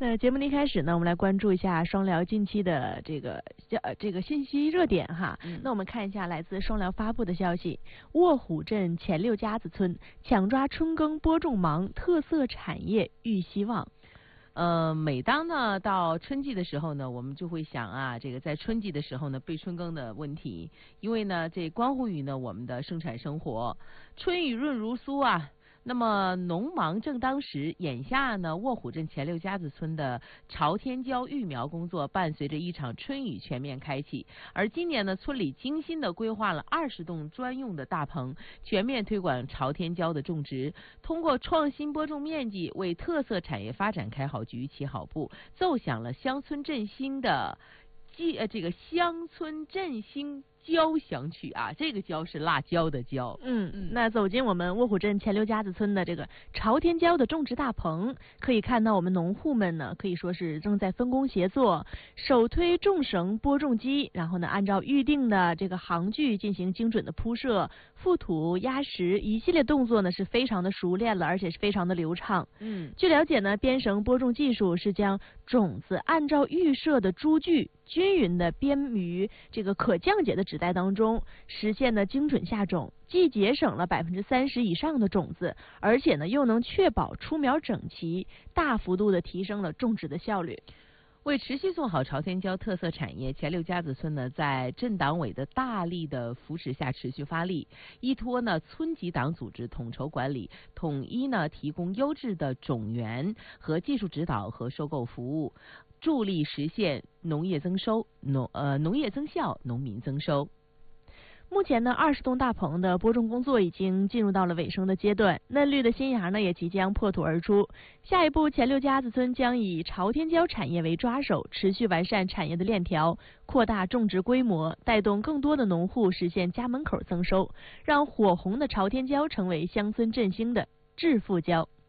那节目的一开始呢，我们来关注一下双辽近期的这个信息热点哈。那我们看一下来自双辽发布的消息：卧虎镇前六家子村抢抓春耕播种忙，特色产业遇希望。 每当呢到春季的时候呢，我们就会想啊，这个在春季的时候呢，备春耕的问题，因为呢这关乎于呢我们的生产生活。春雨润如酥啊。那么农忙正当时，眼下呢，卧虎镇前六家子村的朝天椒育苗工作伴随着一场春雨全面开启。而今年呢，村里精心的规划了20栋专用的大棚，全面推广朝天椒的种植，通过创新播种面积，为特色产业发展开好局、起好步，奏响了乡村振兴的乡村振兴交响曲啊，这个椒是辣椒的椒。 那走进我们卧虎镇前六家子村的这个朝天椒的种植大棚，可以看到我们农户们呢，可以说是正在分工协作，手推种绳播种机，然后呢，按照预定的这个行距进行精准的铺设、覆土、压实，一系列动作呢是非常的熟练了，而且是非常的流畅。据了解呢，编绳播种技术是将种子按照预设的株距均匀的编于这个可降解的纸袋当中，实现呢精准下种，既节省了30%以上的种子，而且呢又能确保出苗整齐，大幅度的提升了种植的效率。 为持续做好朝天椒特色产业，前六家子村呢在镇党委的大力的扶持下持续发力，依托呢村级党组织统筹管理，统一呢提供优质的种源和技术指导和收购服务，助力实现农业增效，农民增收。 目前呢，20栋大棚的播种工作已经进入到了尾声的阶段，嫩绿的新芽呢也即将破土而出。下一步，前六家子村将以朝天椒产业为抓手，持续完善产业的链条，扩大种植规模，带动更多的农户实现家门口增收，让火红的朝天椒成为乡村振兴的致富椒。